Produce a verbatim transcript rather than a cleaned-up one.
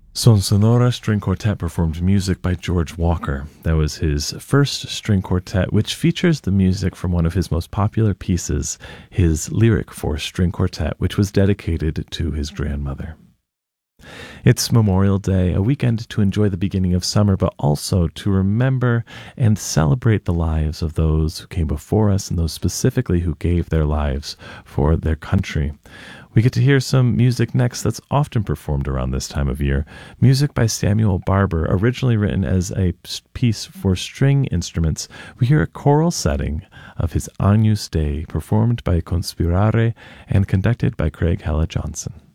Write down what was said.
Son Sonora String Quartet performed music by George Walker. That was his first string quartet, which features the music from one of his most popular pieces, his Lyric for String Quartet, which was dedicated to his grandmother. It's Memorial Day, a weekend to enjoy the beginning of summer, but also to remember and celebrate the lives of those who came before us and those specifically who gave their lives for their country. We get to hear some music next that's often performed around this time of year. Music by Samuel Barber, originally written as a piece for string instruments. We hear a choral setting of his Agnus Dei, performed by Conspirare and conducted by Craig Hella Johnson.